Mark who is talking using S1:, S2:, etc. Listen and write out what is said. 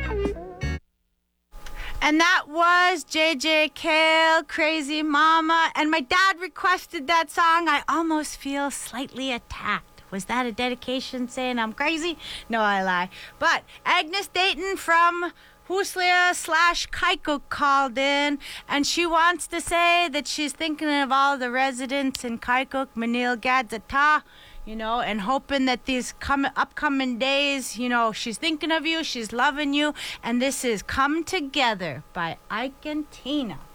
S1: And that was JJ Cale, Crazy Mama. And my dad requested that song. I almost feel slightly attacked. Was that a dedication saying I'm crazy? No, I lie. But Agnes Dayton from Huslia/Kaikuk called in, and she wants to say that she's thinking of all the residents in Kaikuk, Manil Gadzata, and hoping that these upcoming days, she's thinking of you, she's loving you, and this is Come Together by Ike and Tina.